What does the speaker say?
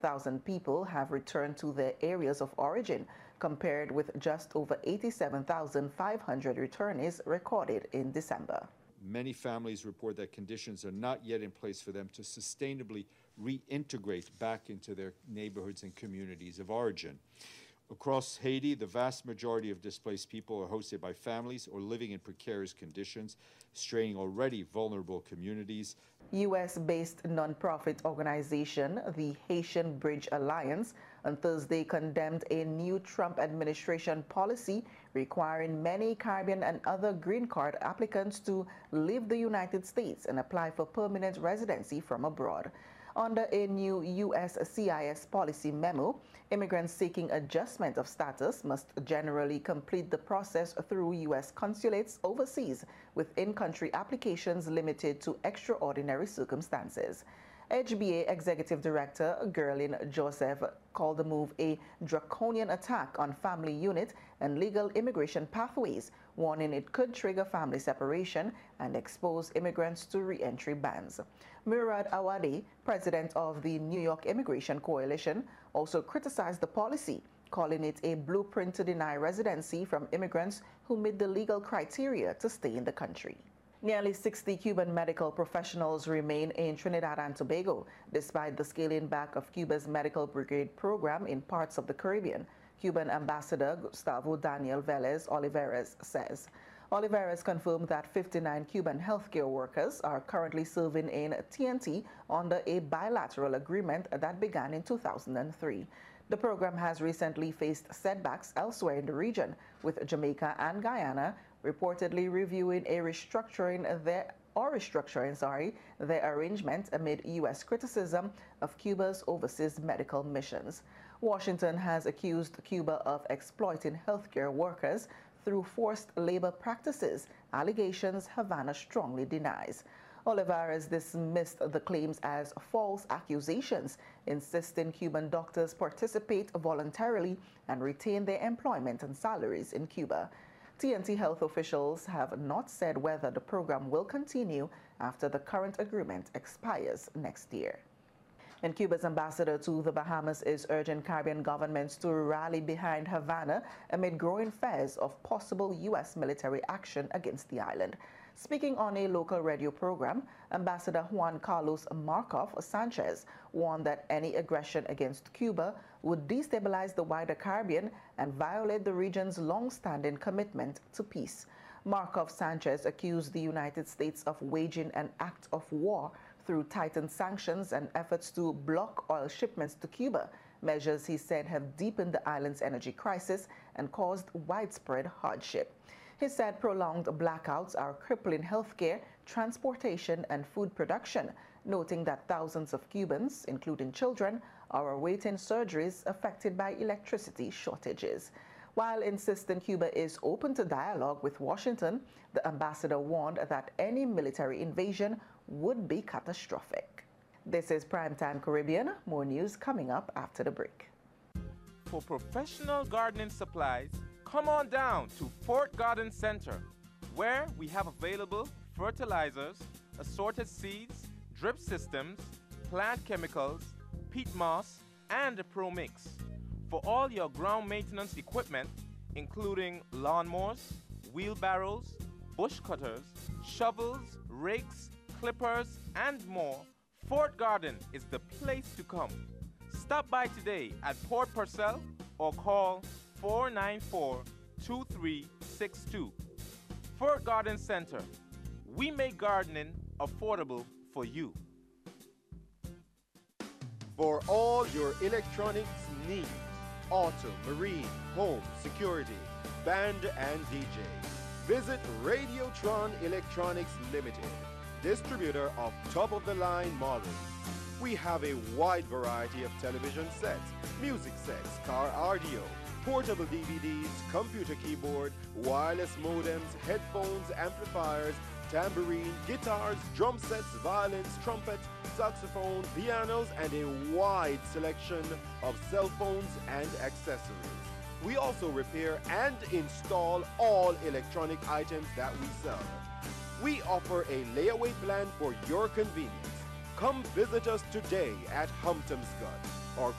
1,000 people have returned to their areas of origin, compared with just over 87,500 returnees recorded in December. Many families report that conditions are not yet in place for them to sustainably reintegrate back into their neighborhoods and communities of origin. Across Haiti, the vast majority of displaced people are hosted by families or living in precarious conditions, straining already vulnerable communities. U.S.-based nonprofit organization, the Haitian Bridge Alliance, on Thursday condemned a new Trump administration policy requiring many Caribbean and other green card applicants to leave the United States and apply for permanent residency from abroad. Under a new USCIS policy memo, immigrants seeking adjustment of status must generally complete the process through U.S. consulates overseas, with in-country applications limited to extraordinary circumstances. HBA Executive Director Gerlin Joseph called the move a draconian attack on family unit and legal immigration pathways, warning it could trigger family separation and expose immigrants to re-entry bans. Murad Awadi, president of the New York Immigration Coalition, also criticized the policy, calling it a blueprint to deny residency from immigrants who meet the legal criteria to stay in the country. Nearly 60 Cuban medical professionals remain in Trinidad and Tobago, despite the scaling back of Cuba's medical brigade program in parts of the Caribbean, Cuban Ambassador Gustavo Daniel Velez Olivares says. Olivares confirmed that 59 Cuban healthcare workers are currently serving in TNT under a bilateral agreement that began in 2003. The program has recently faced setbacks elsewhere in the region, with Jamaica and Guyana reportedly reviewing restructuring their arrangement amid U.S. criticism of Cuba's overseas medical missions. Washington has accused Cuba of exploiting healthcare workers through forced labor practices, allegations Havana strongly denies. Olivares dismissed the claims as false accusations, insisting Cuban doctors participate voluntarily and retain their employment and salaries in Cuba. TNT health officials have not said whether the program will continue after the current agreement expires next year. And Cuba's ambassador to the Bahamas is urging Caribbean governments to rally behind Havana amid growing fears of possible U.S. military action against the island. Speaking on a local radio program, Ambassador Juan Carlos Marcos Sanchez warned that any aggression against Cuba would destabilize the wider Caribbean and violate the region's long-standing commitment to peace. Marcos Sanchez accused the United States of waging an act of war through tightened sanctions and efforts to block oil shipments to Cuba, measures he said have deepened the island's energy crisis and caused widespread hardship. He said prolonged blackouts are crippling healthcare, transportation, and food production, noting that thousands of Cubans, including children, are awaiting surgeries affected by electricity shortages. While insisting Cuba is open to dialogue with Washington, the ambassador warned that any military invasion would be catastrophic. This is Primetime Caribbean. More news coming up after the break. For professional gardening supplies, come on down to Fort Garden Center, where we have available fertilizers, assorted seeds, drip systems, plant chemicals, peat moss, and a Pro Mix. For all your ground maintenance equipment, including lawnmowers, wheelbarrows, bush cutters, shovels, rakes, clippers, and more, Fort Garden is the place to come. Stop by today at Port Purcell or call 494-2362. Fort Garden Center. We make gardening affordable for you. For all your electronics needs, auto, marine, home, security, band and DJ, visit Radiotron Electronics Limited, distributor of top-of-the-line models. We have a wide variety of television sets, music sets, car audio, portable DVDs, computer keyboard, wireless modems, headphones, amplifiers, tambourine, guitars, drum sets, violins, trumpets, saxophone, pianos, and a wide selection of cell phones and accessories. We also repair and install all electronic items that we sell. We offer a layaway plan for your convenience. Come visit us today at Humptom's Gut.